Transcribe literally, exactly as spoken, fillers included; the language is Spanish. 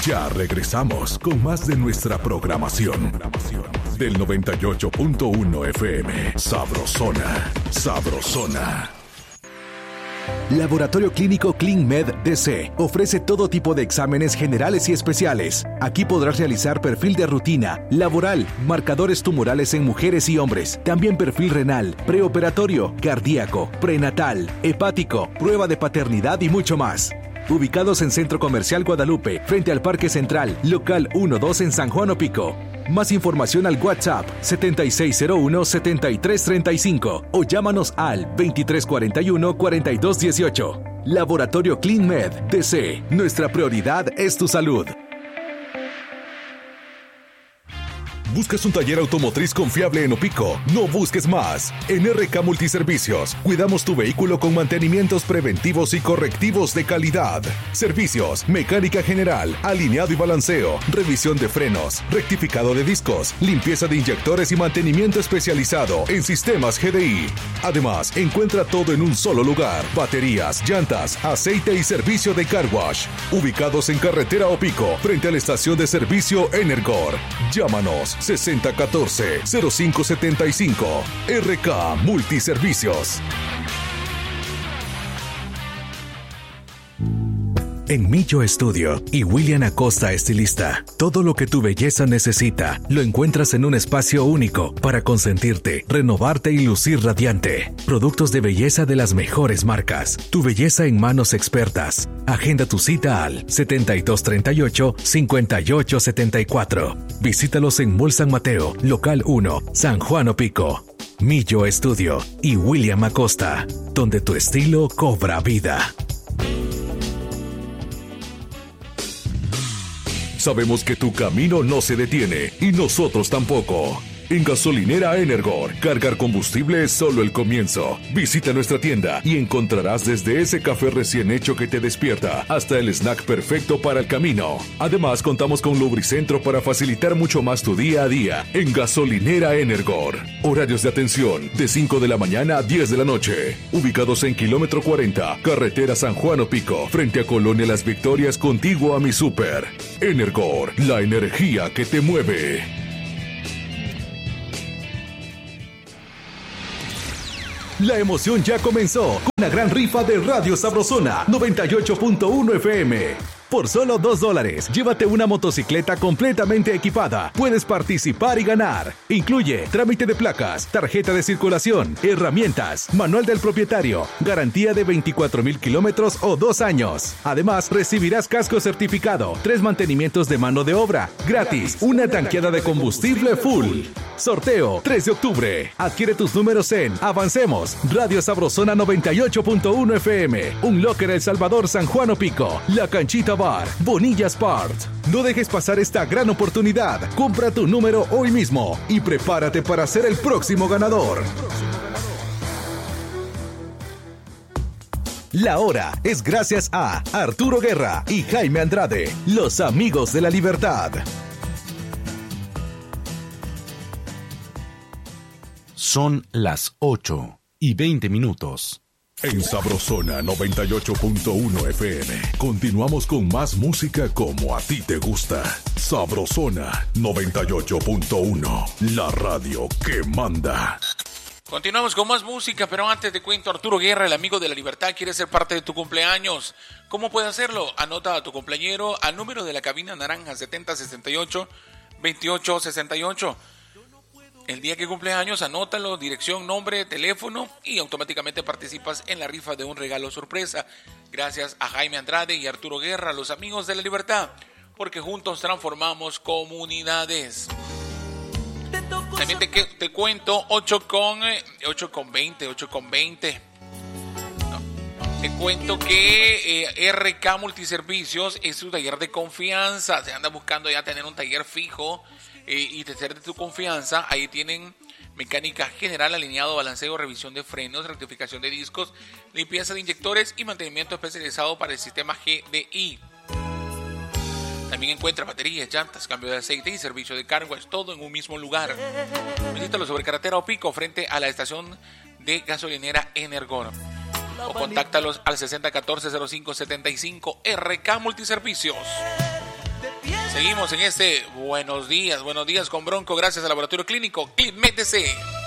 Ya regresamos con más de nuestra programación. Del noventa y ocho punto uno F M. Sabrosona. Sabrosona. Laboratorio Clínico ClinMed D C ofrece todo tipo de exámenes generales y especiales. Aquí podrás realizar perfil de rutina, laboral, marcadores tumorales en mujeres y hombres, también perfil renal, preoperatorio, cardíaco, prenatal, hepático, prueba de paternidad y mucho más. Ubicados en Centro Comercial Guadalupe, frente al Parque Central, local uno dos en San Juan Opico. Más información al WhatsApp setenta y seis cero uno, setenta y tres treinta y cinco o llámanos al veintitrés cuarenta y uno, cuarenta y dos dieciocho. Laboratorio ClinMed D C. Nuestra prioridad es tu salud. ¿Buscas un taller automotriz confiable en Opico? No busques más. En R K Multiservicios, cuidamos tu vehículo con mantenimientos preventivos y correctivos de calidad. Servicios, mecánica general, alineado y balanceo, revisión de frenos, rectificado de discos, limpieza de inyectores y mantenimiento especializado en sistemas G D I. Además, encuentra todo en un solo lugar. Baterías, llantas, aceite y servicio de car wash. Ubicados en Carretera Opico, frente a la estación de servicio Energor. Llámanos sesenta catorce, cero cinco setenta y cinco. R K Multiservicios. En Millo Estudio y William Acosta Estilista, todo lo que tu belleza necesita lo encuentras en un espacio único para consentirte, renovarte y lucir radiante. Productos de belleza de las mejores marcas. Tu belleza en manos expertas. Agenda tu cita al setenta y dos treinta y ocho, cincuenta y ocho setenta y cuatro. Visítalos en Mall San Mateo, local uno, San Juan Opico. Millo Estudio y William Acosta, donde tu estilo cobra vida. Sabemos que tu camino no se detiene y nosotros tampoco. En Gasolinera Energor, cargar combustible es solo el comienzo. Visita nuestra tienda y encontrarás desde ese café recién hecho que te despierta hasta el snack perfecto para el camino. Además, contamos con Lubricentro para facilitar mucho más tu día a día en Gasolinera Energor. Horarios de atención de cinco de la mañana a diez de la noche. Ubicados en kilómetro cuarenta, carretera San Juan Opico, frente a Colonia Las Victorias, contiguo a mi súper. Energor, la energía que te mueve. La emoción ya comenzó con la gran rifa de Radio Sabrosona noventa y ocho punto uno F M. Por solo dos dólares, llévate una motocicleta completamente equipada. Puedes participar y ganar. Incluye trámite de placas, tarjeta de circulación, herramientas, manual del propietario, garantía de veinticuatro mil kilómetros o dos años. Además, recibirás casco certificado, tres mantenimientos de mano de obra, gratis, una tanqueada de combustible full. Sorteo tres de octubre. Adquiere tus números en Avancemos, Radio Sabrosona noventa y ocho punto uno F M, Un Locker El Salvador, San Juan Opico, La Canchita Bar, Bonilla Sport. No dejes pasar esta gran oportunidad. Compra tu número hoy mismo y prepárate para ser el próximo ganador. La hora es gracias a Arturo Guerra y Jaime Andrade, los amigos de la libertad. Son las ocho y veinte minutos. En Sabrosona noventa y ocho punto uno F M, continuamos con más música como a ti te gusta. Sabrosona noventa y ocho punto uno, la radio que manda. Continuamos con más música, pero antes te cuento, Arturo Guerra, el amigo de la libertad, quiere ser parte de tu cumpleaños. ¿Cómo puede hacerlo? Anota a tu cumpleañero al número de la cabina naranja setenta sesenta y ocho, veintiocho sesenta y ocho. El día que cumpleaños, anótalo, dirección, nombre, teléfono y automáticamente participas en la rifa de un regalo sorpresa. Gracias a Jaime Andrade y Arturo Guerra, los amigos de la libertad, porque juntos transformamos comunidades. También te, te cuento ocho con veinte, ocho con veinte. No. Te cuento que eh, R K Multiservicios es su taller de confianza. Se anda buscando ya tener un taller fijo eh, y de ser de tu confianza. Ahí tienen mecánica general, alineado, balanceo, revisión de frenos, rectificación de discos, limpieza de inyectores y mantenimiento especializado para el sistema G D I. También encuentra baterías, llantas, cambio de aceite y servicio de car wash, todo en un mismo lugar. Visítalo sobre carretera Opico, frente a la estación de gasolinera Energor. O contáctalos al sesenta catorce cero cinco setenta y cinco. R K Multiservicios. Seguimos en este Buenos Días, Buenos Días con Bronco, gracias al Laboratorio Clínico Clip M D C.